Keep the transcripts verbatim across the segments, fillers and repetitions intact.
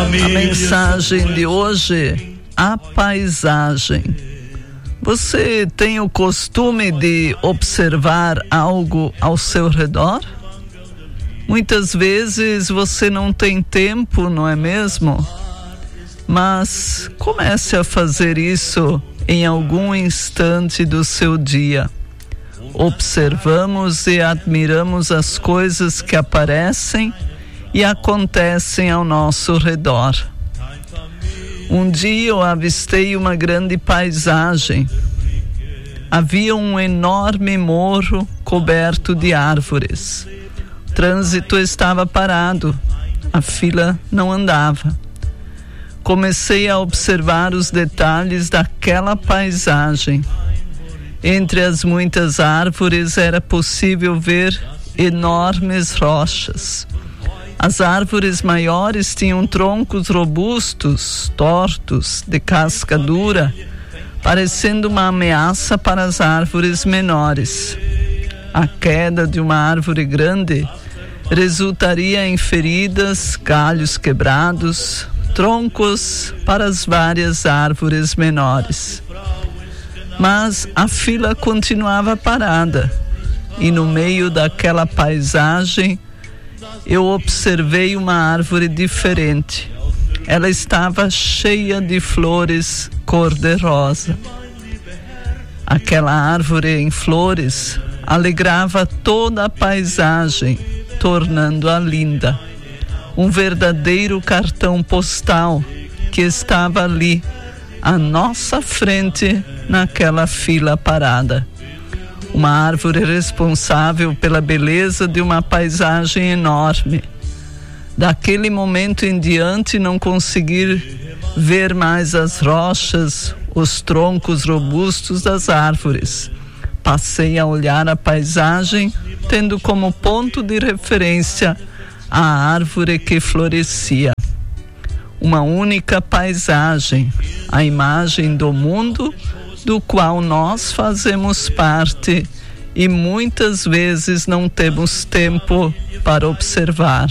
A mensagem de hoje, a paisagem. Você tem o costume de observar algo ao seu redor? Muitas vezes você não tem tempo, não é mesmo? Mas comece a fazer isso em algum instante do seu dia. Observamos e admiramos as coisas que aparecem e acontecem ao nosso redor. Um dia eu avistei uma grande paisagem. Havia um enorme morro coberto de árvores. O trânsito estava parado, a fila não andava. Comecei a observar os detalhes daquela paisagem. Entre as muitas árvores era possível ver enormes rochas. As árvores maiores tinham troncos robustos, tortos, de casca dura, parecendo uma ameaça para as árvores menores. A queda de uma árvore grande resultaria em feridas, galhos quebrados, troncos para as várias árvores menores. Mas a fila continuava parada e no meio daquela paisagem eu observei uma árvore diferente. Ela estava cheia de flores cor-de-rosa. Aquela árvore em flores alegrava toda a paisagem, tornando-a linda. Um verdadeiro cartão postal que estava ali, à nossa frente, naquela fila parada. Uma árvore responsável pela beleza de uma paisagem enorme. Daquele momento em diante não consegui ver mais as rochas, os troncos robustos das árvores. Passei a olhar a paisagem, tendo como ponto de referência a árvore que florescia. Uma única paisagem, a imagem do mundo do qual nós fazemos parte e muitas vezes não temos tempo para observar.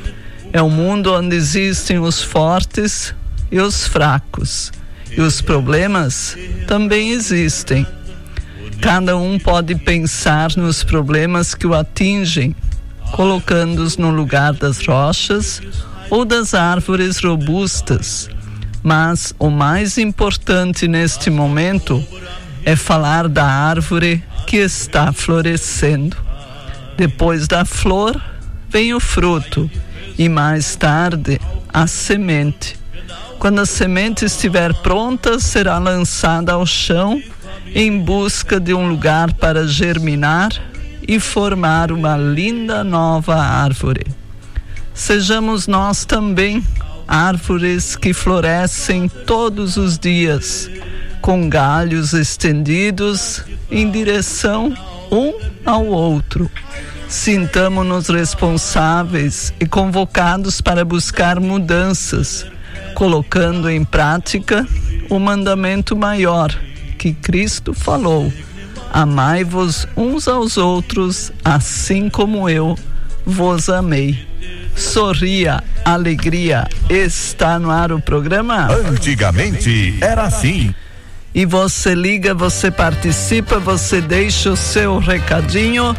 É um mundo onde existem os fortes e os fracos, e os problemas também existem. Cada um pode pensar nos problemas que o atingem, colocando-os no lugar das rochas ou das árvores robustas. Mas o mais importante neste momento é falar da árvore que está florescendo. Depois da flor vem o fruto e mais tarde a semente. Quando a semente estiver pronta, será lançada ao chão em busca de um lugar para germinar e formar uma linda nova árvore. Sejamos nós também árvores que florescem todos os dias, com galhos estendidos em direção um ao outro. Sintamo-nos responsáveis e convocados para buscar mudanças, colocando em prática o mandamento maior que Cristo falou: amai-vos uns aos outros, assim como eu vos amei. Sorria, alegria, está no ar o programa Antigamente era assim. E você liga, você participa, você deixa o seu recadinho.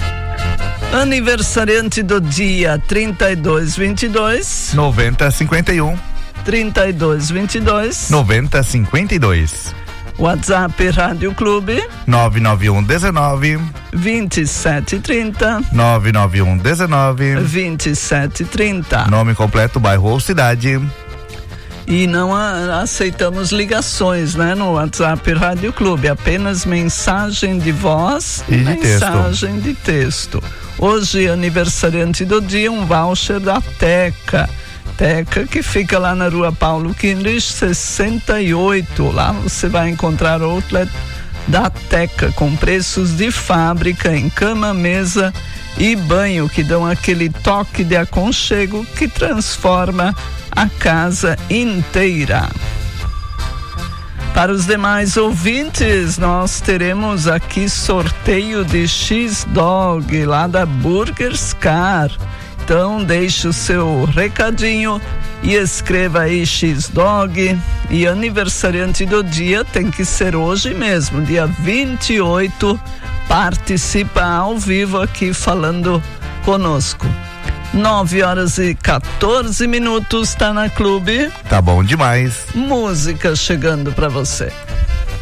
Aniversariante do dia trinta e dois, vinte e dois noventa, cinquenta e um trinta e dois, vinte e dois noventa, cinquenta e dois. WhatsApp Rádio Clube nove nove um dezenove vinte e sete trinta nove nove um dezenove vinte e sete trinta. Nome completo, bairro ou cidade. E não a, aceitamos ligações, né, no WhatsApp Rádio Clube, apenas mensagem de voz e, e de mensagem texto. de texto. Hoje, aniversariante do dia, um voucher da Teca. Teca, que fica lá na rua Paulo Kindrich, sessenta e oito. Lá você vai encontrar o outlet da Teca, com preços de fábrica em cama, mesa e banho, que dão aquele toque de aconchego que transforma a casa inteira. Para os demais ouvintes, nós teremos aqui sorteio de X-Dog lá da Burgers Car. Então deixe o seu recadinho E escreva aí X-Dog. E aniversariante do dia tem que ser hoje mesmo, dia vinte e oito. Participa ao vivo aqui falando conosco. nove horas e quatorze minutos, tá na Clube. Tá bom demais. Música chegando pra você.